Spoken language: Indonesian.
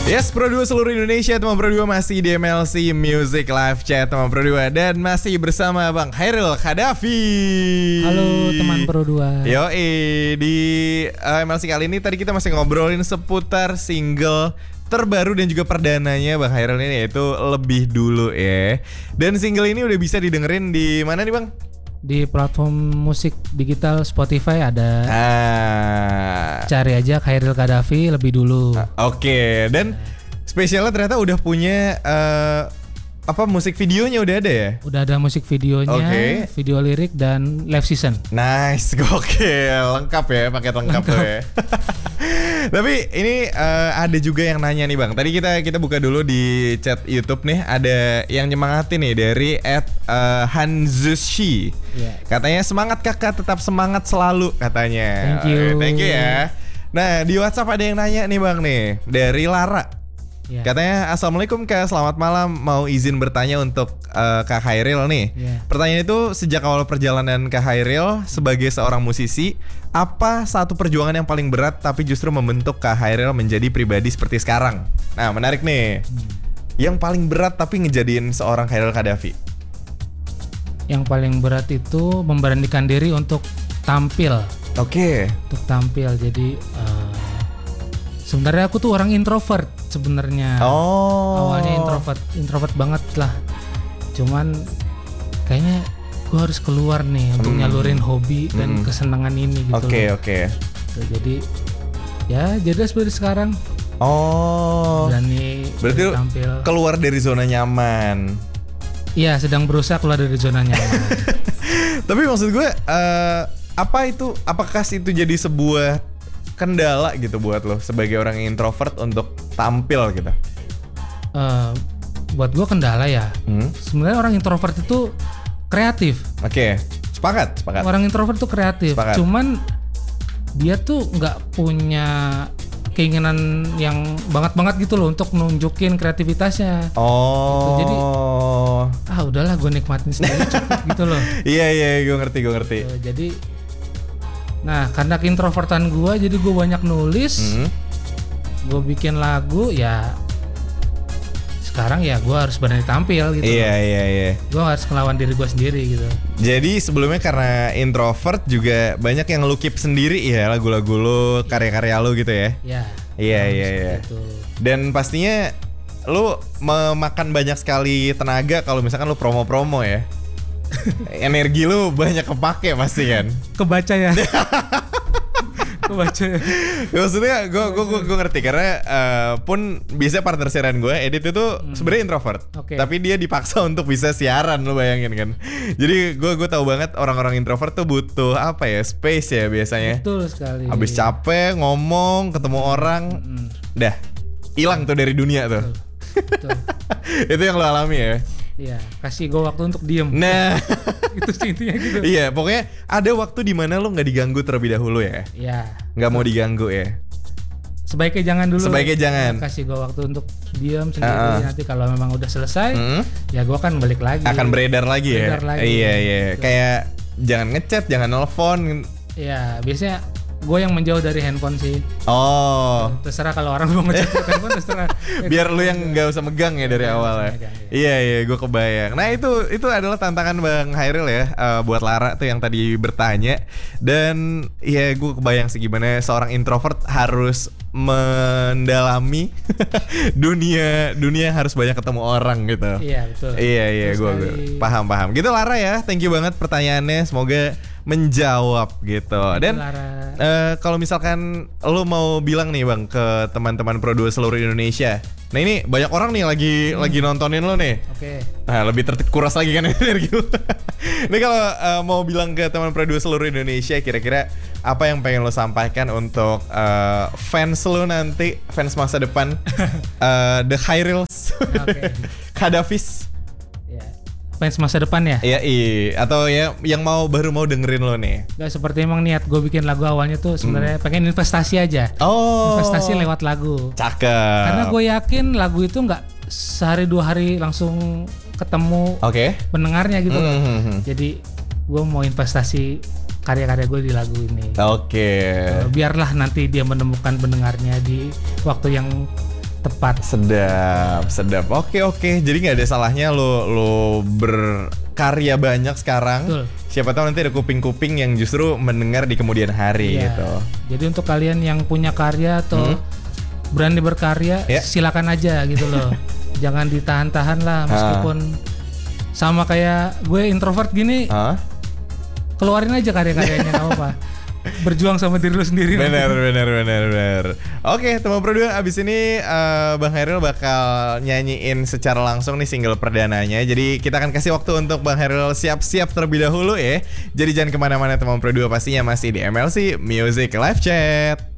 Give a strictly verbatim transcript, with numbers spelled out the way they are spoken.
Yes, Pro dua seluruh Indonesia, teman Pro dua masih di M L C Music Live Chat teman Pro dua dan masih bersama Bang Khairil Khadafi. Halo teman Pro dua. Yoi, di uh, M L C kali ini tadi kita masih ngobrolin seputar single terbaru dan juga perdananya Bang Khairil ini, yaitu Lebih Dulu ya. Dan single ini udah bisa didengerin di mana nih Bang? Di platform musik digital Spotify ada. Ah. Cari aja Khairil Khadafi Lebih Dulu. Ah, Oke, okay. Dan spesialnya ternyata udah punya uh, apa musik videonya udah ada ya? Udah ada musik videonya, okay. Video lirik dan live season. Nice, gokil, lengkap ya, paket lengkap, lengkap. Tuh ya. Tapi ini uh, ada juga yang nanya nih Bang. Tadi kita kita buka dulu di chat YouTube nih, ada yang nyemangatin nih dari at uh, Hanzushi. Yeah. Katanya semangat kakak, tetap semangat selalu katanya. Thank you. Oke, thank you ya. Nah di WhatsApp ada yang nanya nih Bang nih dari Lara. Yeah. Katanya assalamualaikum Kak, selamat malam. Mau izin bertanya untuk uh, Kak Khairil nih. Yeah. Pertanyaan itu, sejak awal perjalanan Kak Khairil sebagai seorang musisi, apa satu perjuangan yang paling berat tapi justru membentuk Kak Khairil menjadi pribadi seperti sekarang? Nah menarik nih. Hmm. Yang paling berat tapi ngejadiin seorang Khairil Khadafi. Yang paling berat itu memberanikan diri untuk tampil. Oke. Okay. Untuk tampil. Jadi uh, sebenarnya aku tuh orang introvert sebenarnya. Oh. Awalnya introvert, introvert banget lah. Cuman kayaknya gue harus keluar nih untuk hmm. nyalurin hobi dan hmm. kesenangan ini gitu. Oke, okay, oke. Okay. Jadi ya jadi seperti sekarang. Oh. Berani berarti tampil. Keluar dari zona nyaman. Iya, sedang berusaha keluar dari zona nyaman. Tapi maksud gue uh, apa itu, apakah itu jadi sebuah kendala gitu buat lo sebagai orang yang introvert untuk tampil gitu? Uh, buat gue kendala ya. Hmm? Sebenarnya orang introvert itu kreatif. Oke, okay. sepakat, sepakat. Orang introvert itu kreatif. Sepakat. Cuman dia tuh nggak punya keinginan yang banget-banget gitu loh untuk nunjukin kreativitasnya. Oh. Gitu. Jadi ah udahlah gue nikmatin sendiri cukup gitu loh. Iya iya gue ngerti gue ngerti. So, jadi nah karena keintrovertan gue jadi gue banyak nulis, mm-hmm. gue bikin lagu ya. Sekarang ya gue harus berani tampil gitu. Iya loh. iya iya. Gue harus ngelawan diri gue sendiri gitu. Jadi sebelumnya karena introvert juga banyak yang lu keep sendiri ya, lagu-lagu lu, karya-karya lu gitu ya. Iya. Iya iya iya. Dan pastinya lu memakan banyak sekali tenaga kalau misalkan lu promo-promo ya. Energi lu banyak kepake pasti kan. Kebaca ya. Kebaca. Maksudnya gue gue gue ngerti karena uh, pun biasanya partner siaran gue Edit itu hmm. sebenarnya introvert, okay. tapi dia dipaksa untuk bisa siaran, lo bayangin kan. Jadi gue gue tahu banget orang-orang introvert tuh butuh apa ya, space ya biasanya. Betul sekali. Abis capek ngomong ketemu orang, hmm. dah hilang tuh dari dunia tuh. Betul. Itu yang lo alami ya. Iya, kasih gue waktu untuk diem. Nah, itu sih intinya gitu. Iya, pokoknya ada waktu di mana lo nggak diganggu terlebih dahulu ya. Iya. Nggak mau diganggu ya. Sebaiknya jangan dulu. Sebaiknya jangan. Kasih gue waktu untuk diem sendiri. Uh-uh. Nanti kalau memang udah selesai, hmm? ya gue akan balik lagi. Akan beredar lagi beredar ya. Lagi. Iya iya. Gitu. Kayak jangan ngechat, jangan nelfon. Iya, biasanya gue yang menjauh dari handphone sih. Oh. Terserah kalau orang mau ngechat ke handphone terserah. Biar lu yang nggak usah megang ya dari awal ya. Megang, ya. Iya iya, gue kebayang. Nah itu itu adalah tantangan Bang Khairil ya, uh, buat Lara tuh yang tadi bertanya. Dan ya gue kebayang sih gimana seorang introvert harus mendalami dunia dunia harus banyak ketemu orang gitu. Iya betul. Iya iya, gue paham paham. Gitu Lara ya, thank you banget pertanyaannya. Semoga menjawab gitu. Dan uh, kalau misalkan lo mau bilang nih Bang ke teman-teman Pro dua seluruh Indonesia. Nah ini banyak orang nih lagi hmm. lagi nontonin lo nih. Oke. Okay. Nah lebih terkuras lagi kan energi lo. Ini kalau uh, mau bilang ke teman Pro dua seluruh Indonesia, kira-kira apa yang pengen lo sampaikan untuk uh, fans lo nanti, fans masa depan, uh, The Khairils, okay. Khadafis. Fans masa depan ya? Iya, iya. Atau ya yang mau baru mau dengerin lo nih. Gak seperti emang niat gue bikin lagu awalnya tuh sebenarnya hmm. pengen investasi aja. Oh. Investasi lewat lagu. Cakep. Karena gue yakin lagu itu nggak sehari dua hari langsung ketemu okay. pendengarnya gitu. Mm-hmm. Jadi gue mau investasi karya-karya gue di lagu ini. Oke. Okay. Biarlah nanti dia menemukan pendengarnya di waktu yang tepat. Sedap, sedap. Oke oke. Jadi nggak ada salahnya lo lo berkarya banyak sekarang. Betul. Siapa tahu nanti ada kuping-kuping yang justru mendengar di kemudian hari Iya. gitu. Jadi untuk kalian yang punya karya atau hmm. berani berkarya, yeah. silakan aja gitu loh. Jangan ditahan-tahan lah, meskipun ha. sama kayak gue introvert gini. Ha? Keluarin aja karya-karyanya, nggak apa-apa. Berjuang sama diri lu sendiri. Benar, benar, benar, benar. Oke, teman Pro dua, abis ini uh, Bang Hairil bakal nyanyiin secara langsung nih single perdananya. Jadi kita akan kasih waktu untuk Bang Hairil siap-siap terlebih dahulu ya. Jadi jangan kemana-mana teman Pro dua, pastinya masih di M L C Music Live Chat.